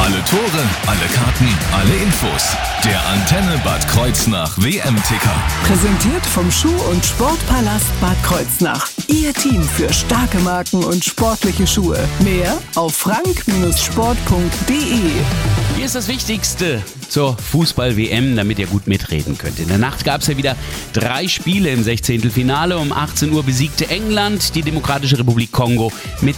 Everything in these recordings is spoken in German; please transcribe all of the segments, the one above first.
Alle Tore, alle Karten, alle Infos. Der Antenne Bad Kreuznach WM-Ticker. Präsentiert vom Schuh- und Sportpalast Bad Kreuznach. Ihr Team für starke Marken und sportliche Schuhe. Mehr auf frank-sport.de. Hier ist das Wichtigste zur Fußball-WM, damit ihr gut mitreden könnt. In der Nacht gab es ja wieder 3 Spiele im 16. Um 18 Uhr besiegte England die Demokratische Republik Kongo mit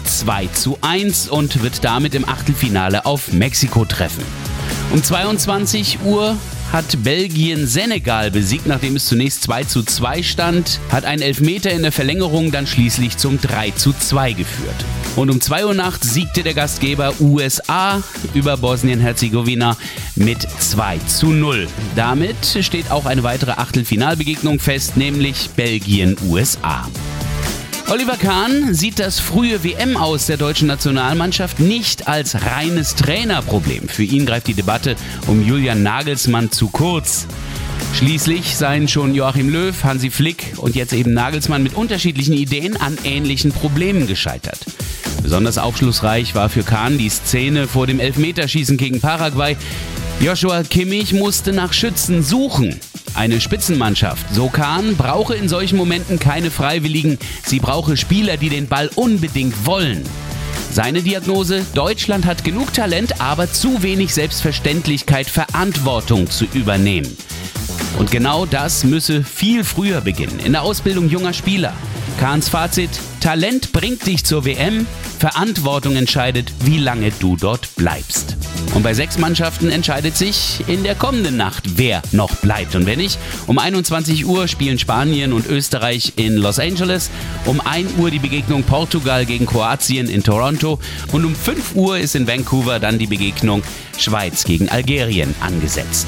2:1 und wird damit im Achtelfinale auf Mexiko treffen. Um 22 Uhr hat Belgien Senegal besiegt, nachdem es zunächst 2:2 stand, hat ein Elfmeter in der Verlängerung dann schließlich zum 3:2 geführt. Und um 2 Uhr nachts siegte der Gastgeber USA über Bosnien-Herzegowina mit 2:0. Damit steht auch eine weitere Achtelfinalbegegnung fest, nämlich Belgien-USA. Oliver Kahn sieht das frühe WM-Aus der deutschen Nationalmannschaft nicht als reines Trainerproblem. Für ihn greift die Debatte um Julian Nagelsmann zu kurz. Schließlich seien schon Joachim Löw, Hansi Flick und jetzt eben Nagelsmann mit unterschiedlichen Ideen an ähnlichen Problemen gescheitert. Besonders aufschlussreich war für Kahn die Szene vor dem Elfmeterschießen gegen Paraguay. Joshua Kimmich musste nach Schützen suchen. Eine Spitzenmannschaft, so Kahn, brauche in solchen Momenten keine Freiwilligen, sie brauche Spieler, die den Ball unbedingt wollen. Seine Diagnose: Deutschland hat genug Talent, aber zu wenig Selbstverständlichkeit, Verantwortung zu übernehmen. Und genau das müsse viel früher beginnen, in der Ausbildung junger Spieler. Kahns Fazit: Talent bringt dich zur WM, Verantwortung entscheidet, wie lange du dort bleibst. Und bei 6 Mannschaften entscheidet sich in der kommenden Nacht, wer noch bleibt. Und wenn nicht, um 21 Uhr spielen Spanien und Österreich in Los Angeles, um 1 Uhr die Begegnung Portugal gegen Kroatien in Toronto und um 5 Uhr ist in Vancouver dann die Begegnung Schweiz gegen Algerien angesetzt.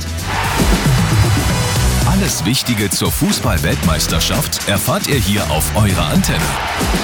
Alles Wichtige zur Fußball-Weltmeisterschaft erfahrt ihr hier auf eurer Antenne.